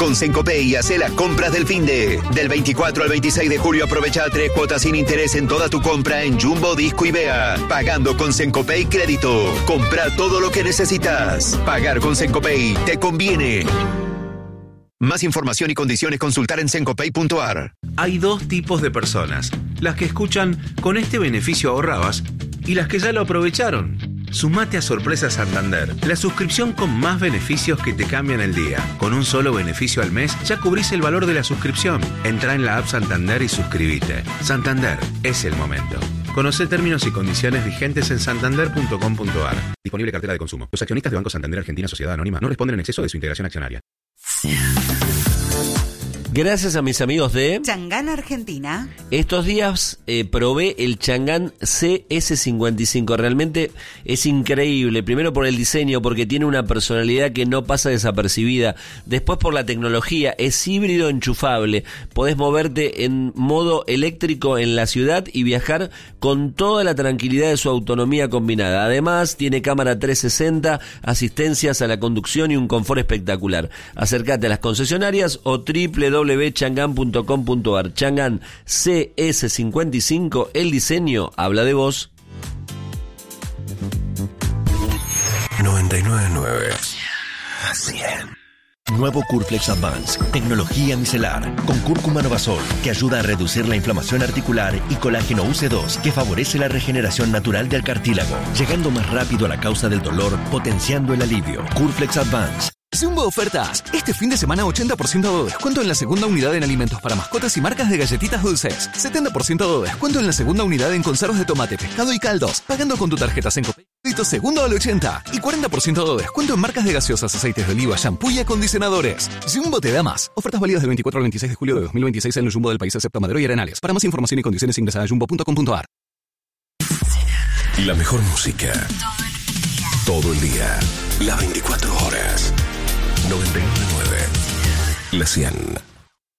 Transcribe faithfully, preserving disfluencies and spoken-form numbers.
Con Sencopay hace las compras del finde. Del veinticuatro al veintiséis de julio aprovecha tres cuotas sin interés en toda tu compra en Jumbo, Disco y Bea. Pagando con Sencopay Crédito. Compra todo lo que necesitas. Pagar con Sencopay te conviene. Más información y condiciones consultar en sencopay punto a r. Hay dos tipos de personas. Las que escuchan "con este beneficio ahorrabas" y las que ya lo aprovecharon. Sumate a Sorpresa Santander, la suscripción con más beneficios que te cambian el día. Con un solo beneficio al mes ya cubrís el valor de la suscripción. Entrá en la app Santander y suscríbete. Santander, es el momento. Conocé términos y condiciones vigentes en santander punto com punto a r. Disponible cartera de consumo. Los accionistas de Banco Santander Argentina Sociedad Anónima no responden en exceso de su integración accionaria. Gracias a mis amigos de Chang'an Argentina. Estos días eh, probé el Chang'an C S cincuenta y cinco. Realmente es increíble. Primero por el diseño, porque tiene una personalidad que no pasa desapercibida. Después por la tecnología. Es híbrido enchufable. Podés moverte en modo eléctrico en la ciudad y viajar con toda la tranquilidad de su autonomía combinada. Además, tiene cámara trescientos sesenta, asistencias a la conducción y un confort espectacular. Acércate a las concesionarias o doble u doble u doble u punto chang'an punto com punto a r. Chang'an C S cincuenta y cinco, el diseño habla de vos. noventa y nueve punto nueve cien. Nuevo Curflex Advance, tecnología micelar, con cúrcuma Novasol, que ayuda a reducir la inflamación articular, y colágeno U C dos, que favorece la regeneración natural del cartílago, llegando más rápido a la causa del dolor, potenciando el alivio. Curflex Advance. Zumbo Ofertas. Este fin de semana ochenta por ciento de descuento en la segunda unidad en alimentos para mascotas y marcas de galletitas dulces. setenta por ciento de descuento en la segunda unidad en conservas de tomate, pescado y caldos. Pagando con tu tarjeta Sencopay Crédito segundo al ochenta. Y cuarenta por ciento de descuento en marcas de gaseosas, aceites de oliva, shampoo y acondicionadores. Zumbo te da más. Ofertas válidas del veinticuatro al veintiséis de julio de dos mil veintiséis en el Jumbo del país excepto Madero y Arenales. Para más información y condiciones ingresa a jumbo punto com punto a r. La mejor música. Todo el día. Las veinticuatro horas. noventa y nueve punto nueve. La cien.